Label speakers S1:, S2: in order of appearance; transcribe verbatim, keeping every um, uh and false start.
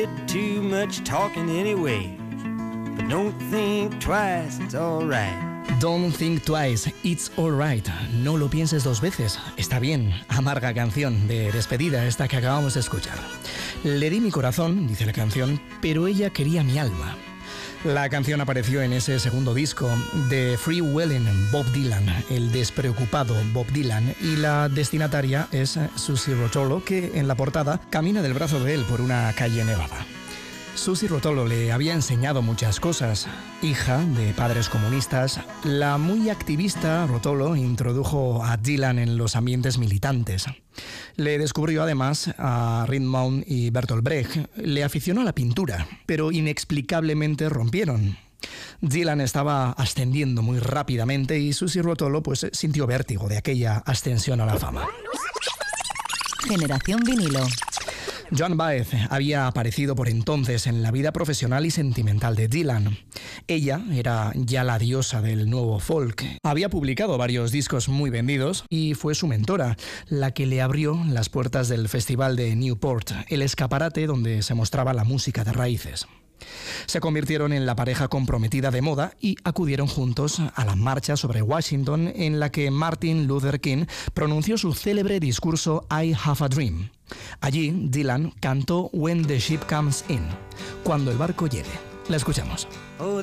S1: Too much talking anyway, but don't think twice, it's alright.
S2: Don't think twice, it's alright. No lo pienses dos veces, está bien. Amarga canción de despedida esta que acabamos de escuchar. Le di mi corazón, dice la canción, pero ella quería mi alma. La canción apareció en ese segundo disco de Free Willin' Bob Dylan, el despreocupado Bob Dylan, y la destinataria es Susie Rotolo, que en la portada camina del brazo de él por una calle nevada. Susie Rotolo le había enseñado muchas cosas. Hija de padres comunistas, la muy activista Rotolo introdujo a Dylan en los ambientes militantes. Le descubrió además a Rimbaud y Bertolt Brecht. Le aficionó a la pintura, pero inexplicablemente rompieron. Dylan estaba ascendiendo muy rápidamente y Susie Rotolo pues sintió vértigo de aquella ascensión a la fama.
S3: Generación vinilo.
S2: Joan Baez había aparecido por entonces en la vida profesional y sentimental de Dylan. Ella era ya la diosa del nuevo folk. Había publicado varios discos muy vendidos y fue su mentora, la que le abrió las puertas del Festival de Newport, el escaparate donde se mostraba la música de raíces. Se convirtieron en la pareja comprometida de moda y acudieron juntos a la marcha sobre Washington en la que Martin Luther King pronunció su célebre discurso I Have a Dream. Allí, Dylan cantó When the Ship Comes In, cuando el barco llegue. La escuchamos.